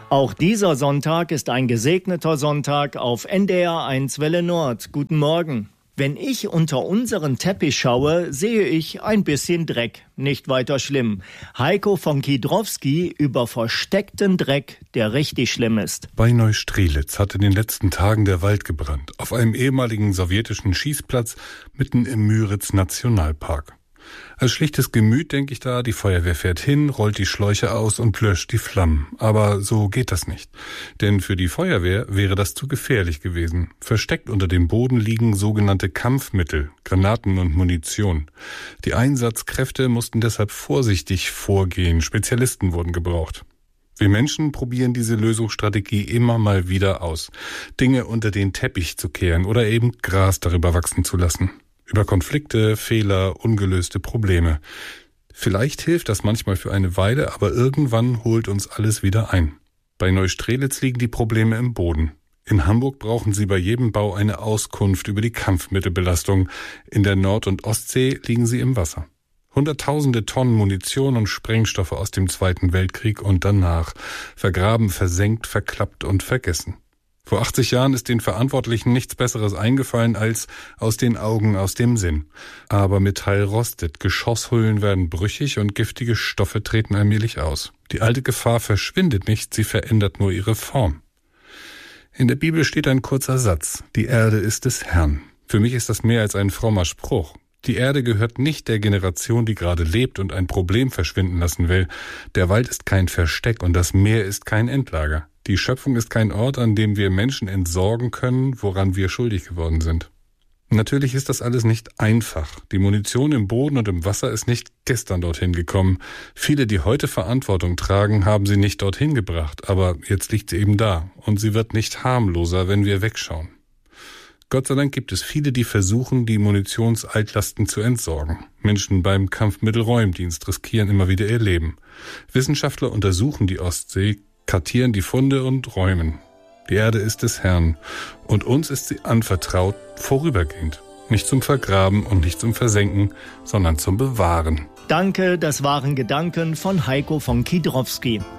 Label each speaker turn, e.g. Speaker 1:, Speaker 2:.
Speaker 1: Auch dieser Sonntag ist ein gesegneter Sonntag auf NDR 1 Welle Nord. Guten Morgen. Wenn ich unter unseren Teppich schaue, sehe ich ein bisschen Dreck. Nicht weiter schlimm. Heiko von Kiedrowski über versteckten Dreck, der richtig schlimm ist.
Speaker 2: Bei Neustrelitz hat in den letzten Tagen der Wald gebrannt. Auf einem ehemaligen sowjetischen Schießplatz mitten im Müritz-Nationalpark. Als schlichtes Gemüt denke ich da, die Feuerwehr fährt hin, rollt die Schläuche aus und löscht die Flammen. Aber so geht das nicht. Denn für die Feuerwehr wäre das zu gefährlich gewesen. Versteckt unter dem Boden liegen sogenannte Kampfmittel, Granaten und Munition. Die Einsatzkräfte mussten deshalb vorsichtig vorgehen. Spezialisten wurden gebraucht. Wir Menschen probieren diese Lösungsstrategie immer mal wieder aus. Dinge unter den Teppich zu kehren oder eben Gras darüber wachsen zu lassen. Über Konflikte, Fehler, ungelöste Probleme. Vielleicht hilft das manchmal für eine Weile, aber irgendwann holt uns alles wieder ein. Bei Neustrelitz liegen die Probleme im Boden. In Hamburg brauchen sie bei jedem Bau eine Auskunft über die Kampfmittelbelastung. In der Nord- und Ostsee liegen sie im Wasser. Hunderttausende Tonnen Munition und Sprengstoffe aus dem Zweiten Weltkrieg und danach. Vergraben, versenkt, verklappt und vergessen. Vor 80 Jahren ist den Verantwortlichen nichts Besseres eingefallen als aus den Augen, aus dem Sinn. Aber Metall rostet, Geschosshüllen werden brüchig und giftige Stoffe treten allmählich aus. Die alte Gefahr verschwindet nicht, sie verändert nur ihre Form. In der Bibel steht ein kurzer Satz: Die Erde ist des Herrn. Für mich ist das mehr als ein frommer Spruch. Die Erde gehört nicht der Generation, die gerade lebt und ein Problem verschwinden lassen will. Der Wald ist kein Versteck und das Meer ist kein Endlager. Die Schöpfung ist kein Ort, an dem wir Menschen entsorgen können, woran wir schuldig geworden sind. Natürlich ist das alles nicht einfach. Die Munition im Boden und im Wasser ist nicht gestern dorthin gekommen. Viele, die heute Verantwortung tragen, haben sie nicht dorthin gebracht. Aber jetzt liegt sie eben da und sie wird nicht harmloser, wenn wir wegschauen. Gott sei Dank gibt es viele, die versuchen, die Munitionsaltlasten zu entsorgen. Menschen beim Kampfmittelräumdienst riskieren immer wieder ihr Leben. Wissenschaftler untersuchen die Ostsee, kartieren die Funde und räumen. Die Erde ist des Herrn und uns ist sie anvertraut, vorübergehend. Nicht zum Vergraben und nicht zum Versenken, sondern zum Bewahren.
Speaker 1: Danke, das waren Gedanken von Heiko von Kiedrowski.